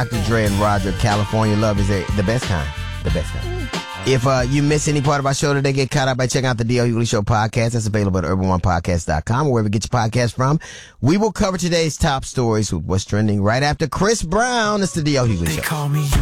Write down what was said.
Dr. Dre and Roger, California Love is the best kind. The best kind. If you miss any part of our show today, get caught up by checking out the D.L. Hughley Show podcast. That's available at urban1podcast.com or wherever you get your podcast from. We will cover today's top stories with what's trending right after Chris Brown. It's the D.L. Hughley Show. They call me